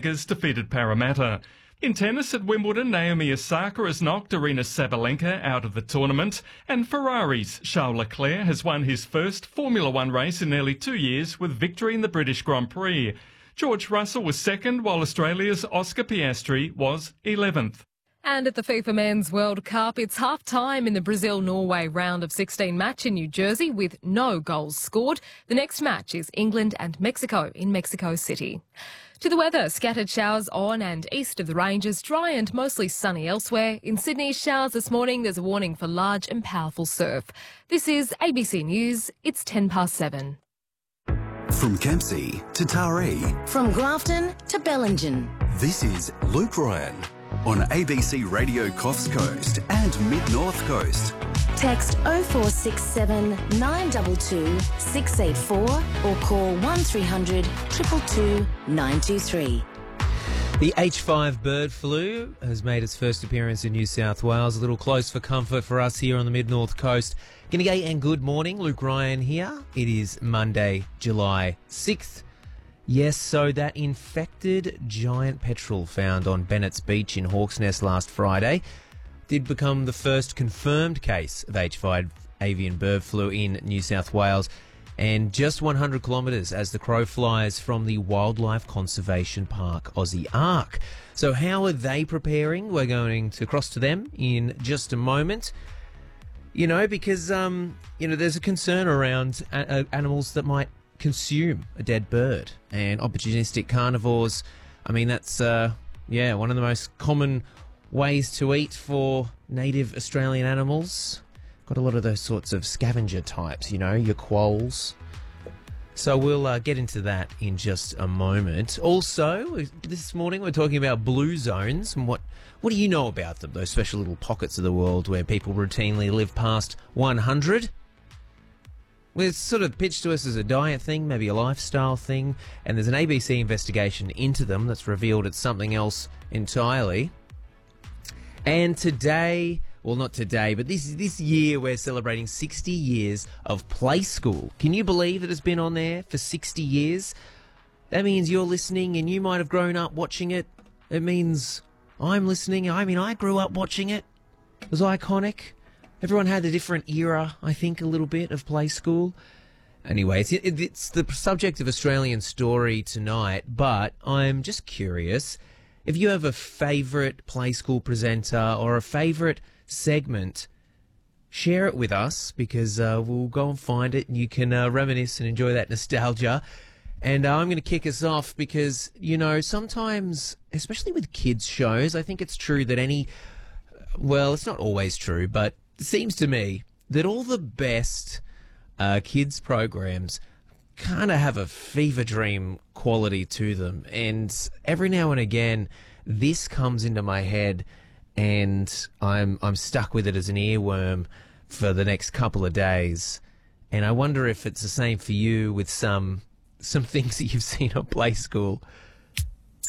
Breakers defeated Parramatta. In tennis at Wimbledon, Naomi Osaka has knocked Aryna Sabalenka out of the tournament, and Ferrari's Charles Leclerc has won his first Formula One race in nearly 2 years with victory in the British Grand Prix. George Russell was second, while Australia's Oscar Piastri was 11th. And at the FIFA Men's World Cup, it's half-time in the Brazil-Norway round of 16 match in New Jersey with no goals scored. The next match is England and Mexico in Mexico City. To the weather, scattered showers on and east of the ranges, dry and mostly sunny elsewhere. In Sydney, showers this morning. There's a warning for large and powerful surf. This is ABC News. It's 7:10. From Kempsey to Taree. From Grafton to Bellingen. This is Luke Ryan on ABC Radio Coffs Coast and Mid-North Coast. Text 0467 922 684 or call 1300 222 923. The H5 bird flu has made its first appearance in New South Wales. A little close for comfort for us here on the Mid-North Coast. G'day and good morning. Luke Ryan here. It is Monday, July 6th. Yes, so that infected giant petrel found on Bennett's Beach in Hawk's Nest last Friday did become the first confirmed case of H5 avian bird flu in New South Wales, and just 100 kilometres as the crow flies from the Wildlife Conservation Park Aussie Ark. So how are they preparing? We're going to cross to them in just a moment. You know, because, there's a concern around animals that might consume a dead bird, and opportunistic carnivores. I mean, that's, one of the most common ways to eat for native Australian animals. Got a lot of those sorts of scavenger types, your quolls. So we'll get into that in just a moment. Also, this morning we're talking about blue zones and what do you know about them, those special little pockets of the world where people routinely live past 100? Well, it's sort of pitched to us as a diet thing, maybe a lifestyle thing, and there's an ABC investigation into them that's revealed it's something else entirely. And today, well, not today, but this year we're celebrating 60 years of Play School. Can you believe that it's been on there for 60 years? That means you're listening and you might have grown up watching it. It means I'm listening. I mean, I grew up watching it. It was iconic. Everyone had a different era, I think, a little bit of Play School. Anyway, it's the subject of Australian Story tonight, but I'm just curious if you have a favourite Play School presenter or a favourite segment. Share it with us, because we'll go and find it and you can reminisce and enjoy that nostalgia. And I'm going to kick us off because, sometimes, especially with kids' shows, I think it's true that it's not always true, but it seems to me that all the best kids' programs kind of have a fever dream quality to them. And every now and again, this comes into my head and I'm stuck with it as an earworm for the next couple of days. And I wonder if it's the same for you with some things that you've seen on Play School.